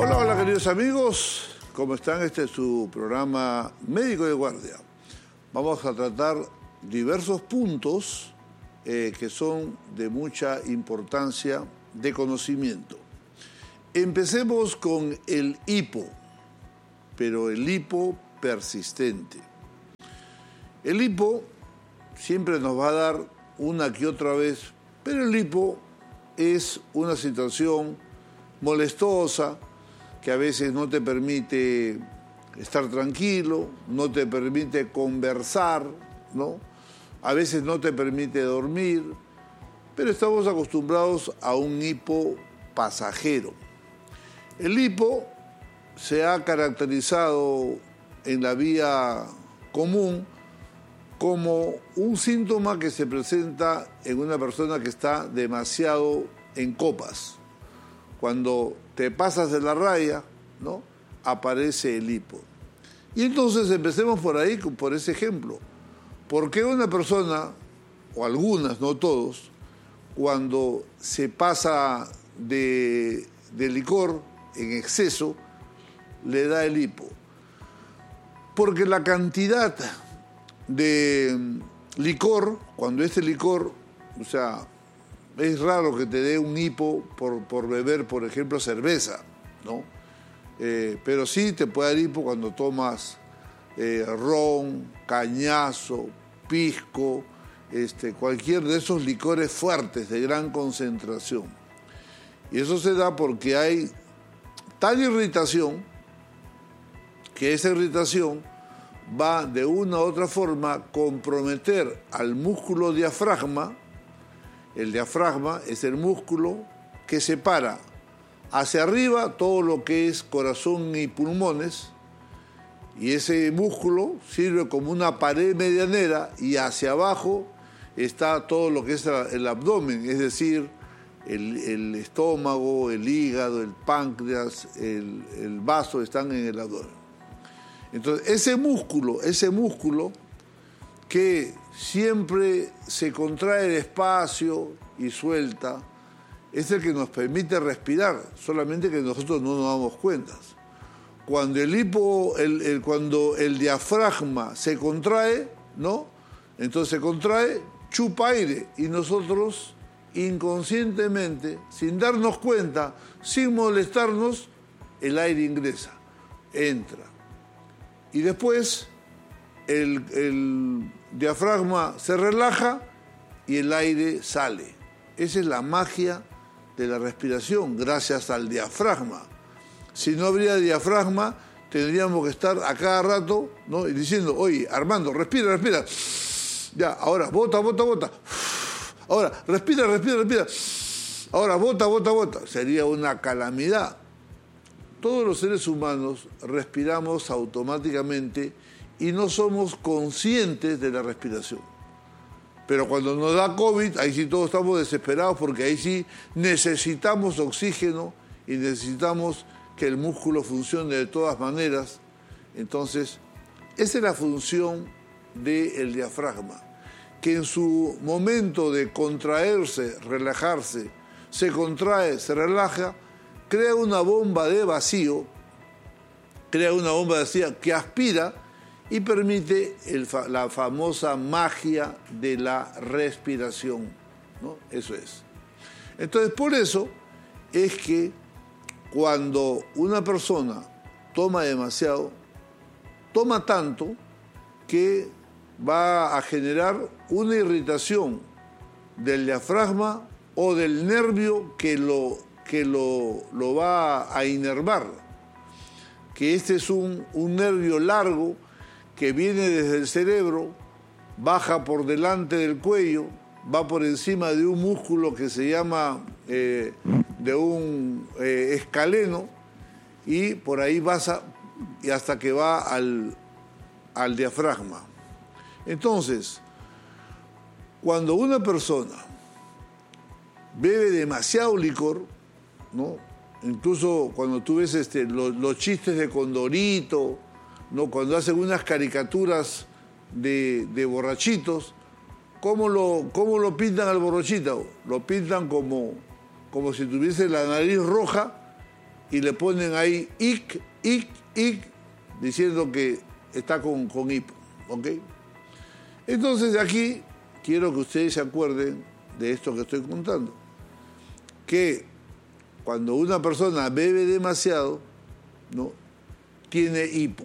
Hola, hola queridos amigos, ¿cómo están? Este es su programa Médico de Guardia. Vamos a tratar diversos puntos que son de mucha importancia de conocimiento. Empecemos con el hipo, pero el hipo persistente. El hipo siempre nos va a dar una que otra vez, pero el hipo es una situación molestosa que a veces no te permite estar tranquilo, no te permite conversar, ¿no? A veces no te permite dormir, pero estamos acostumbrados a un hipo pasajero. El hipo se ha caracterizado en la vía común como un síntoma que se presenta en una persona que está demasiado en copas. Cuando te pasas de la raya, ¿no?, aparece el hipo. Y entonces empecemos por ahí, por ese ejemplo. ¿Por qué una persona, o algunas, no todos, cuando se pasa de licor en exceso, le da el hipo? Porque la cantidad de licor, cuando este licor, o sea, es raro que te dé un hipo por beber, por ejemplo, cerveza, ¿no? Pero sí te puede dar hipo cuando tomas ron, cañazo, pisco, cualquier de esos licores fuertes de gran concentración. Y eso se da porque hay tal irritación que esa irritación va de una u otra forma a comprometer al músculo diafragma. El diafragma es el músculo que separa hacia arriba todo lo que es corazón y pulmones, y ese músculo sirve como una pared medianera, y hacia abajo está todo lo que es el abdomen, es decir, el estómago, el hígado, el páncreas, el vaso están en el abdomen. Entonces, ese músculo que siempre se contrae despacio y suelta, es el que nos permite respirar, solamente que nosotros no nos damos cuenta. Cuando cuando el diafragma se contrae, ¿no?, entonces se contrae, chupa aire, y nosotros inconscientemente, sin darnos cuenta, sin molestarnos, el aire ingresa, entra. Y después el diafragma se relaja y el aire sale. Esa es la magia de la respiración, gracias al diafragma. Si no habría diafragma, tendríamos que estar a cada rato, ¿no?, y diciendo, oye, Armando, respira. Ya, ahora, bota. Ahora, respira. Ahora, bota. Sería una calamidad. Todos los seres humanos respiramos automáticamente y no somos conscientes de la respiración. Pero cuando nos da COVID, ahí sí todos estamos desesperados, porque ahí sí necesitamos oxígeno y necesitamos que el músculo funcione de todas maneras. Entonces, esa es la función del diafragma, que en su momento de contraerse, relajarse, se contrae, se relaja, crea una bomba de vacío, que aspira y permite la famosa magia de la respiración, ¿no? Eso es. Entonces, por eso es que cuando una persona toma demasiado, toma tanto que va a generar una irritación del diafragma o del nervio que lo va a inervar, que este es un nervio largo que viene desde el cerebro, baja por delante del cuello, va por encima de un músculo que se llama de un escaleno, y por ahí y hasta que va al diafragma. Entonces, cuando una persona bebe demasiado licor, ¿no?, incluso cuando tú ves los chistes de Condorito, ¿no?, cuando hacen unas caricaturas de borrachitos, ¿cómo lo pintan al borrachito? Lo pintan como si tuviese la nariz roja y le ponen ahí ic, diciendo que está con hipo, ¿ok? Entonces aquí quiero que ustedes se acuerden de esto que estoy contando, que cuando una persona bebe demasiado, ¿no?, tiene hipo.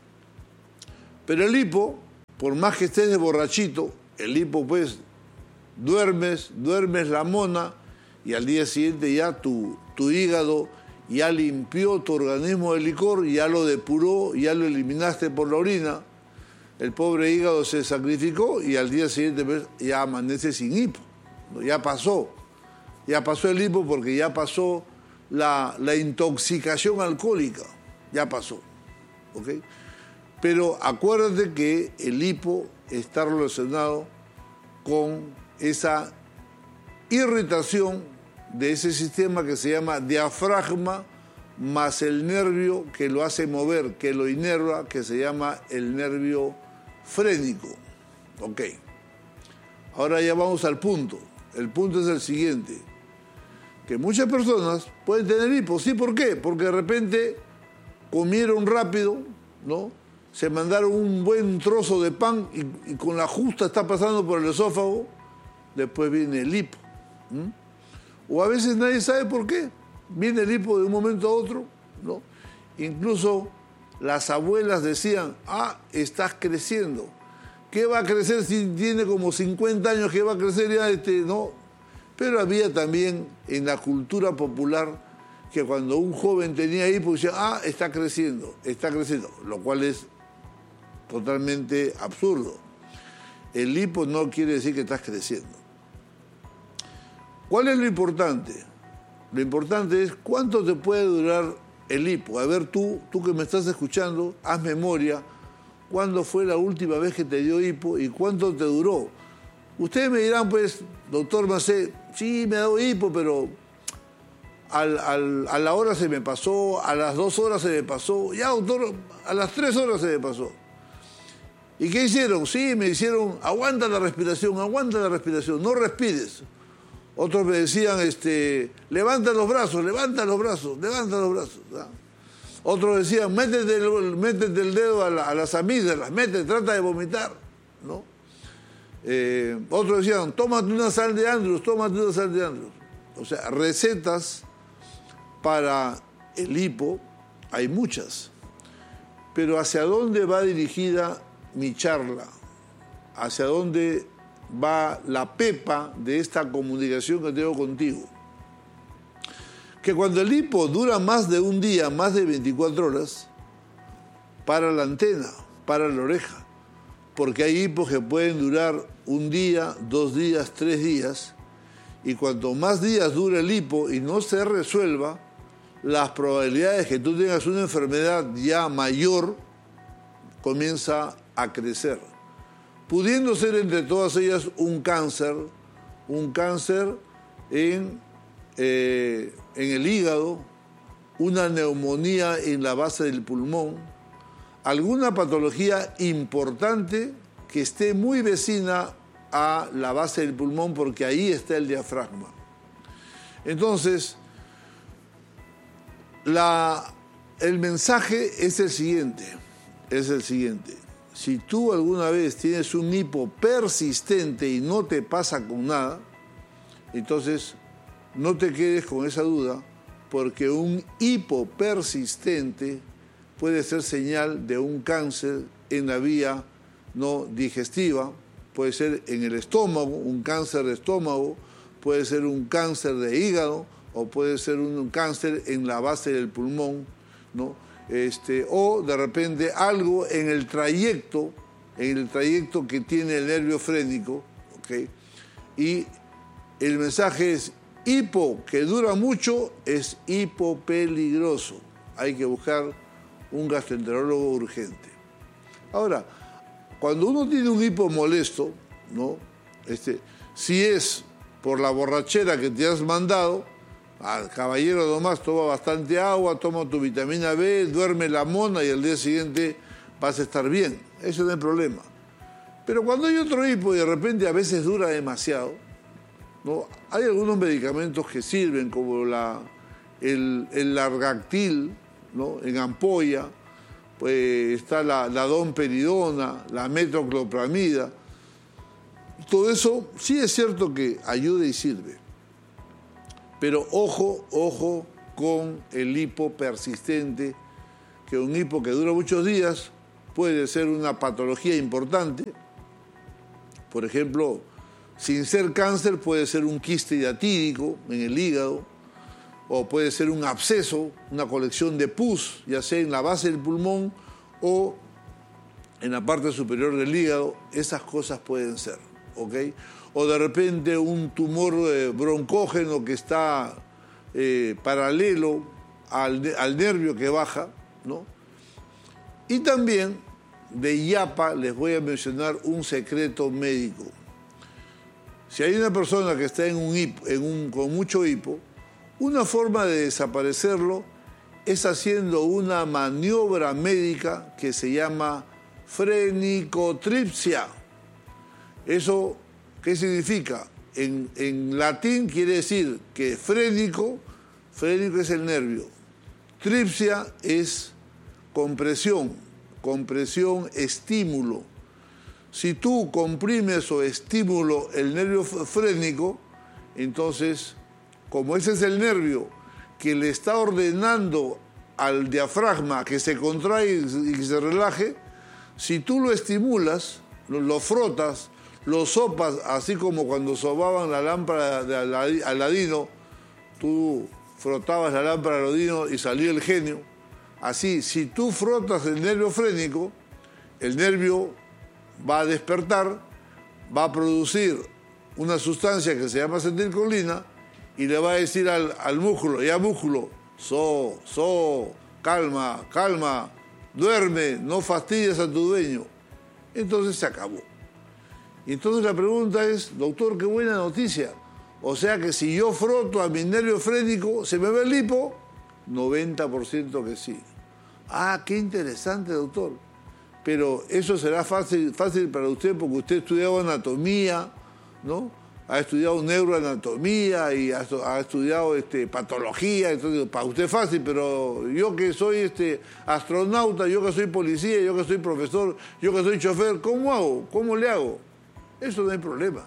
Pero el hipo, por más que estés de borrachito, el hipo pues duermes la mona y al día siguiente ya tu hígado ya limpió tu organismo de licor, ya lo depuró, ya lo eliminaste por la orina. El pobre hígado se sacrificó y al día siguiente pues, ya amanece sin hipo. Ya pasó el hipo porque ya pasó la intoxicación alcohólica, ya pasó, ¿ok? Pero acuérdate que el hipo está relacionado con esa irritación de ese sistema que se llama diafragma más el nervio que lo hace mover, que lo inerva, que se llama el nervio frénico. Ok. Ahora ya vamos al punto. El punto es el siguiente. Que muchas personas pueden tener hipo. ¿Sí? ¿Por qué? Porque de repente comieron rápido, ¿no? Se mandaron un buen trozo de pan y con la justa está pasando por el esófago, después viene el hipo. O a veces nadie sabe por qué. Viene el hipo de un momento a otro, ¿no? Incluso las abuelas decían, estás creciendo. ¿Qué va a crecer si tiene como 50 años? ¿Qué va a crecer ya? No. Pero había también en la cultura popular que cuando un joven tenía hipo decía, está creciendo, lo cual es totalmente absurdo. El hipo no quiere decir que estás creciendo. ¿Cuál es lo importante? Lo importante es cuánto te puede durar el hipo. A ver, tú que me estás escuchando, haz memoria. ¿Cuándo fue la última vez que te dio hipo y cuánto te duró? Ustedes me dirán, pues, doctor Macé, sí, me ha dado hipo, pero a la hora se me pasó, a las 2 horas se me pasó, ya, doctor, a las 3 horas se me pasó. ¿Y qué hicieron? Sí, me hicieron, aguanta la respiración, no respires. Otros me decían, levanta los brazos. ¿No? Otros decían, métete el dedo a las amígdalas, trata de vomitar, ¿no? Otros decían, tómate una sal de Andrews. O sea, recetas para el hipo hay muchas. Pero ¿hacia dónde va dirigida mi charla? ¿Hacia dónde va la pepa de esta comunicación que tengo contigo? Que cuando el hipo dura más de un día, más de 24 horas, para la antena, para la oreja, porque hay hipos que pueden durar un día, 2 días, 3 días, y cuanto más días dura el hipo y no se resuelva, las probabilidades que tú tengas una enfermedad ya mayor comienza a crecer, pudiendo ser entre todas ellas un cáncer en el hígado, una neumonía en la base del pulmón, alguna patología importante que esté muy vecina a la base del pulmón porque ahí está el diafragma. Entonces, el mensaje es el siguiente. Si tú alguna vez tienes un hipo persistente y no te pasa con nada, entonces no te quedes con esa duda, porque un hipo persistente puede ser señal de un cáncer en la vía no digestiva, puede ser en el estómago, un cáncer de estómago, puede ser un cáncer de hígado o puede ser un cáncer en la base del pulmón, ¿no? O de repente algo en el trayecto que tiene el nervio frénico, ¿okay? Y el mensaje es: hipo que dura mucho es hipo peligroso. Hay que buscar un gastroenterólogo urgente. Ahora, cuando uno tiene un hipo molesto, ¿no? Si es por la borrachera que te has mandado, caballero, nomás toma bastante agua, toma tu vitamina B, duerme la mona y al día siguiente vas a estar bien. Eso no es problema. Pero cuando hay otro hipo y de repente a veces dura demasiado, ¿no? Hay algunos medicamentos que sirven, como la el largactil, ¿no? En ampolla, pues está la domperidona, la metoclopramida. Todo eso sí es cierto que ayuda y sirve. Pero ojo con el hipo persistente, que un hipo que dura muchos días puede ser una patología importante. Por ejemplo, sin ser cáncer, puede ser un quiste hiatídico en el hígado, o puede ser un absceso, una colección de pus, ya sea en la base del pulmón o en la parte superior del hígado. Esas cosas pueden ser, ¿ok? O de repente un tumor broncógeno que está paralelo al nervio que baja, ¿no? Y también de yapa les voy a mencionar un secreto médico. Si hay una persona que está con mucho hipo, una forma de desaparecerlo es haciendo una maniobra médica que se llama frenicotripsia. ¿Eso qué significa? En latín quiere decir que frénico es el nervio, tripsia es compresión, estímulo. Si tú comprimes o estímulo el nervio frénico, entonces, como ese es el nervio que le está ordenando al diafragma que se contrae y que se relaje, si tú lo estimulas, lo frotas, lo sopas, así como cuando sobaban la lámpara de Aladino, tú frotabas la lámpara de Aladino y salía el genio. Así, si tú frotas el nervio frénico, el nervio va a despertar, va a producir una sustancia que se llama acetilcolina y le va a decir al músculo, ya músculo, calma, duerme, no fastidies a tu dueño. Entonces se acabó. Y entonces la pregunta es, doctor, qué buena noticia. O sea que si yo froto a mi nervio frénico, ¿se me ve el hipo? 90% que sí. Ah, qué interesante, doctor. Pero eso será fácil para usted porque usted ha estudiado anatomía, ¿no? Ha estudiado neuroanatomía y ha estudiado patología. Entonces, para usted es fácil, pero yo que soy astronauta, yo que soy policía, yo que soy profesor, yo que soy chofer, ¿cómo hago? ¿Cómo le hago? Eso no hay problema.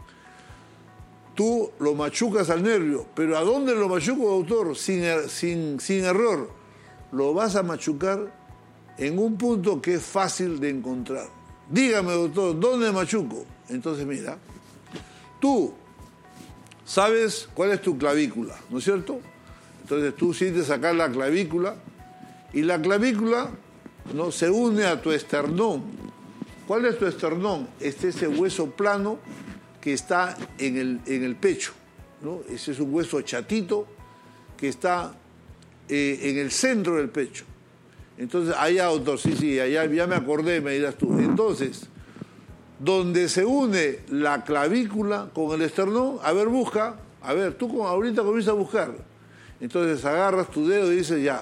Tú lo machucas al nervio, pero ¿a dónde lo machuco, doctor? Sin error. Lo vas a machucar en un punto que es fácil de encontrar. Dígame, doctor, ¿dónde machuco? Entonces, mira, tú sabes cuál es tu clavícula, ¿no es cierto? Entonces tú sientes acá la clavícula y la clavícula, ¿no?, se une a tu esternón. ¿Cuál es tu esternón? Ese hueso plano que está en el pecho, ¿no? Ese es un hueso chatito que está en el centro del pecho. Entonces, allá, doctor, sí, allá ya me acordé, me dirás tú. Entonces, donde se une la clavícula con el esternón, a ver, busca, tú ahorita comienzas a buscar. Entonces agarras tu dedo y dices, ya,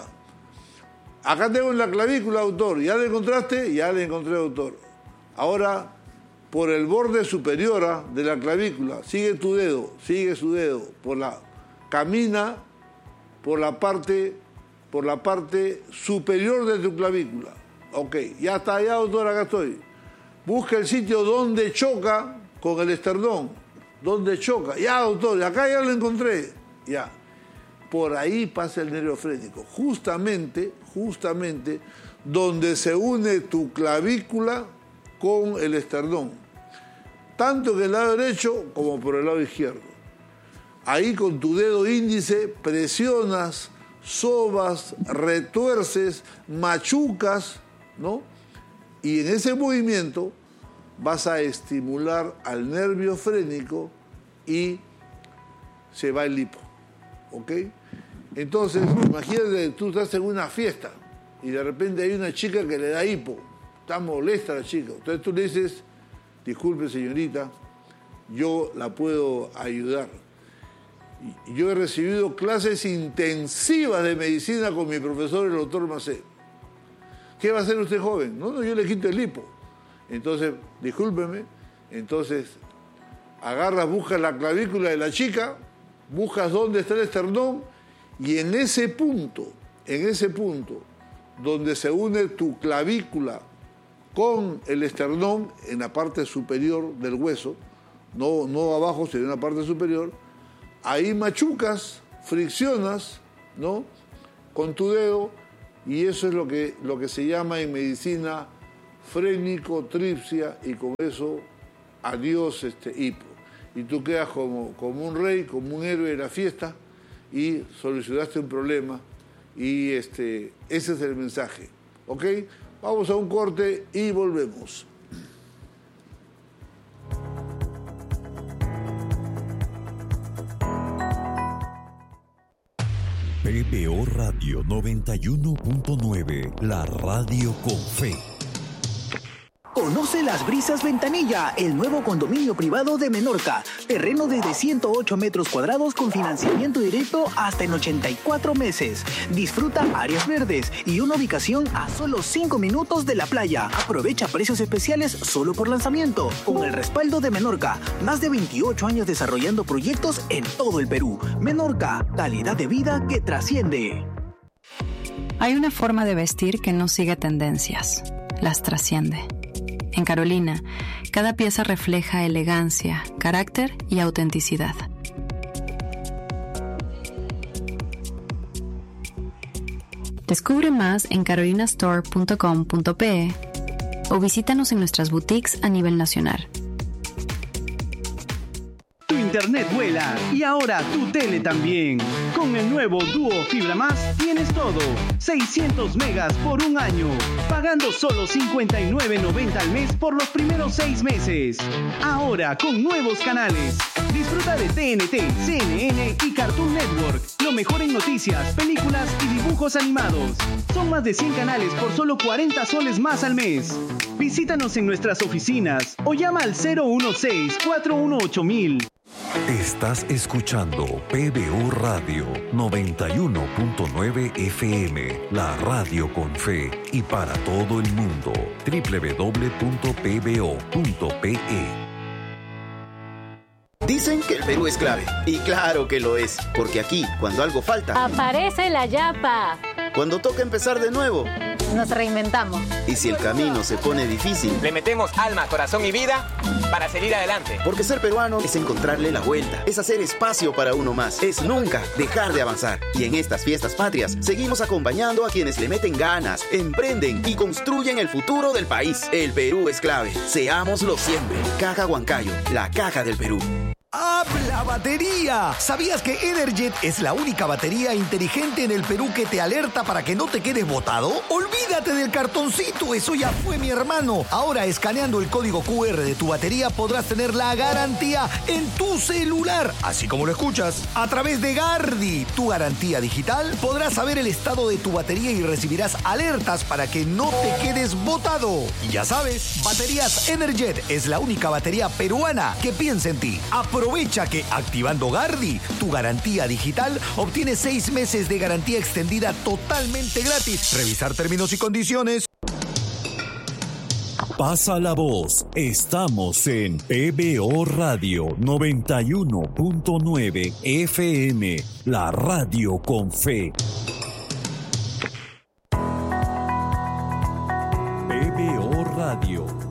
acá tengo en la clavícula, doctor, ¿ya la encontraste? Ya la encontré, doctor. Ahora, por el borde superior de la clavícula, sigue su dedo, camina por la parte superior de tu clavícula. Ok, ya está, ya, doctor, acá estoy. Busca el sitio donde choca con el esternón. ¿Dónde choca? Ya, doctor, acá ya lo encontré. Ya. Por ahí pasa el nervio frénico. Justamente donde se une tu clavícula con el esternón. Tanto en el lado derecho como por el lado izquierdo. Ahí con tu dedo índice presionas, sobas, retuerces, machucas, ¿no? Y en ese movimiento vas a estimular al nervio frénico y se va el hipo, ¿ok? Entonces, imagínate, tú estás en una fiesta y de repente hay una chica que le da hipo, está molesta la chica. Entonces tú le dices, disculpe señorita, yo la puedo ayudar. Yo he recibido clases intensivas de medicina con mi profesor, el doctor Macé. ¿Qué va a hacer usted, joven? No, yo le quito el hipo. Entonces, discúlpeme, entonces agarras, buscas la clavícula de la chica, buscas dónde está el esternón Y en ese punto, donde se une tu clavícula con el esternón, en la parte superior del hueso, no abajo, sino en la parte superior, ahí machucas, friccionas, ¿no?, con tu dedo, y eso es lo que se llama en medicina frenicotripsia, y con eso, adiós hipo. Y tú quedas como un rey, como un héroe de la fiesta, y solucionaste un problema, y ese es el mensaje. ¿Ok? Vamos a un corte y volvemos. PBO Radio 91.9, la radio con fe. Conoce Las Brisas Ventanilla, el nuevo condominio privado de Menorca. Terreno desde 108 metros cuadrados con financiamiento directo hasta en 84 meses. Disfruta áreas verdes y una ubicación a solo 5 minutos de la playa. Aprovecha precios especiales solo por lanzamiento. Con el respaldo de Menorca, más de 28 años desarrollando proyectos en todo el Perú. Menorca, calidad de vida que trasciende. Hay una forma de vestir que no sigue tendencias, las trasciende. En Carolina, cada pieza refleja elegancia, carácter y autenticidad. Descubre más en carolinastore.com.pe o visítanos en nuestras boutiques a nivel nacional. Tu internet vuela y ahora tu tele también. Con el nuevo Duo Fibra Más tienes todo. 600 megas por un año, pagando solo $59.90 al mes por los primeros 6 meses. Ahora con nuevos canales. Disfruta de TNT, CNN y Cartoon Network. Lo mejor en noticias, películas y dibujos animados. Son más de 100 canales por solo 40 soles más al mes. Visítanos en nuestras oficinas o llama al 016-418-000. Estás escuchando PBO Radio 91.9 FM, la radio con fe y para todo el mundo. www.pbo.pe. Dicen que el Perú es clave, y claro que lo es, porque aquí, cuando algo falta, aparece la yapa. Cuando toca empezar de nuevo, nos reinventamos. Y si el camino se pone difícil, le metemos alma, corazón y vida para seguir adelante. Porque ser peruano es encontrarle la vuelta, es hacer espacio para uno más, es nunca dejar de avanzar. Y en estas fiestas patrias, seguimos acompañando a quienes le meten ganas, emprenden y construyen el futuro del país. El Perú es clave, seámoslo siempre. Caja Huancayo, la caja del Perú. ¡Habla batería! ¿Sabías que Energet es la única batería inteligente en el Perú que te alerta para que no te quedes botado? ¡Olvídate del cartoncito! ¡Eso ya fue, mi hermano! Ahora, escaneando el código QR de tu batería, podrás tener la garantía en tu celular. Así como lo escuchas. A través de Gardi, tu garantía digital, podrás saber el estado de tu batería y recibirás alertas para que no te quedes botado. Y ya sabes, Baterías Energet es la única batería peruana que piensa en ti. Aprovecha que activando Gardi, tu garantía digital, obtienes 6 meses de garantía extendida totalmente gratis. Revisar términos y condiciones. Pasa la voz. Estamos en PBO Radio 91.9 FM, la radio con fe. PBO Radio